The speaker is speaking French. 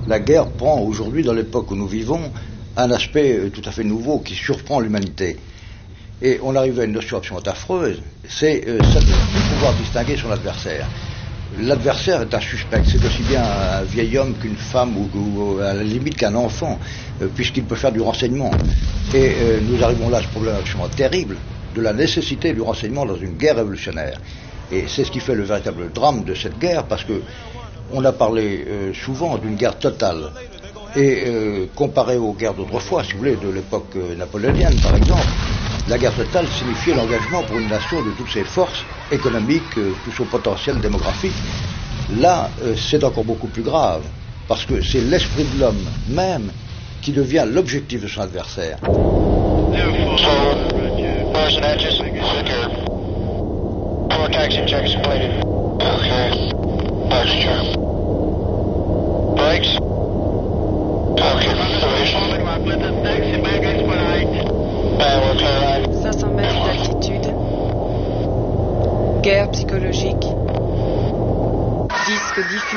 La guerre prend aujourd'hui, dans l'époque où nous vivons, un aspect tout à fait nouveau qui surprend l'humanité. Et on arrive à une notion absolument affreuse, c'est celle de pouvoir distinguer son adversaire. L'adversaire est un suspect, c'est aussi bien un vieil homme qu'une femme ou à la limite qu'un enfant, puisqu'il peut faire du renseignement. Et nous arrivons là à ce problème absolument terrible de la nécessité du renseignement dans une guerre révolutionnaire. Et c'est ce qui fait le véritable drame de cette guerre, parce que on a parlé souvent d'une guerre totale. Et comparé aux guerres d'autrefois, si vous voulez, de l'époque napoléonienne par exemple, la guerre totale signifiait l'engagement pour une nation de toutes ses forces économiques, tout son potentiel démographique. Là, c'est encore beaucoup plus grave, parce que c'est l'esprit de l'homme même qui devient l'objectif de son adversaire. Okay. 500 mètres d'altitude. Guerre psychologique. Disque diffusé.